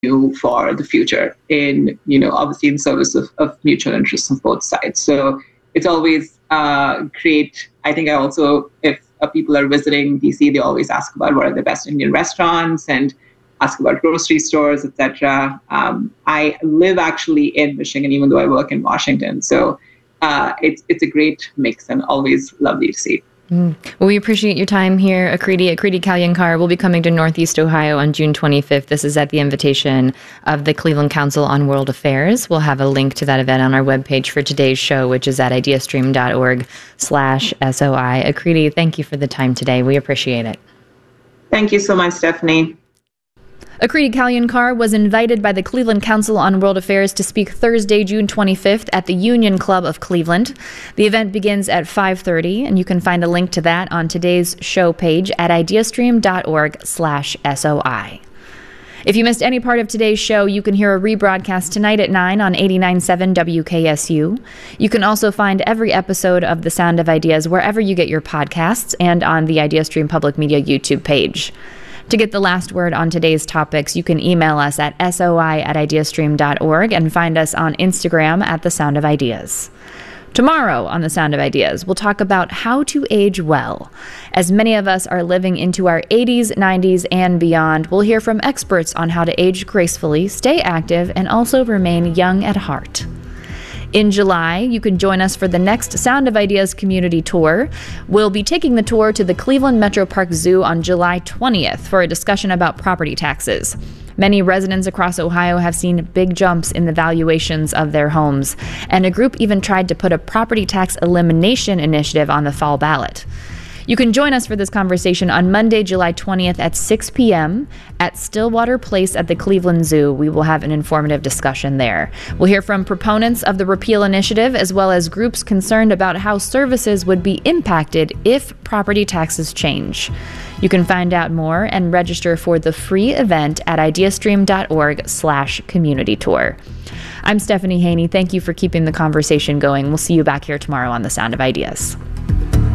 for the future in, obviously in service of mutual interests on both sides. So it's always great. I think if people are visiting DC, they always ask about what are the best Indian restaurants and ask about grocery stores, etc. I live actually in Michigan, even though I work in Washington. So it's a great mix and always lovely to see. Well, we appreciate your time here, Akriti. Akriti Kalyankar will be coming to Northeast Ohio on June 25th. This is at the invitation of the Cleveland Council on World Affairs. We'll have a link to that event on our webpage for today's show, which is at ideastream.org/SOI. Akriti, thank you for the time today. We appreciate it. Thank you so much, Stephanie. Akriti Kalyankar was invited by the Cleveland Council on World Affairs to speak Thursday, June 25th at the Union Club of Cleveland. The event begins at 5:30, and you can find a link to that on today's show page at ideastream.org/SOI. If you missed any part of today's show, you can hear a rebroadcast tonight at 9 on 89.7 WKSU. You can also find every episode of The Sound of Ideas wherever you get your podcasts and on the IdeaStream Public Media YouTube page. To get the last word on today's topics, you can email us at soi@ideastream.org and find us on Instagram at The Sound of Ideas. Tomorrow on The Sound of Ideas, we'll talk about how to age well. As many of us are living into our 80s, 90s, and beyond, we'll hear from experts on how to age gracefully, stay active, and also remain young at heart. In July, you can join us for the next Sound of Ideas community tour. We'll be taking the tour to the Cleveland Metro Park Zoo on July 20th for a discussion about property taxes. Many residents across Ohio have seen big jumps in the valuations of their homes, and a group even tried to put a property tax elimination initiative on the fall ballot. You can join us for this conversation on Monday, July 20th at 6 p.m. at Stillwater Place at the Cleveland Zoo. We will have an informative discussion there. We'll hear from proponents of the repeal initiative, as well as groups concerned about how services would be impacted if property taxes change. You can find out more and register for the free event at ideastream.org/community tour. I'm Stephanie Haney. Thank you for keeping the conversation going. We'll see you back here tomorrow on The Sound of Ideas.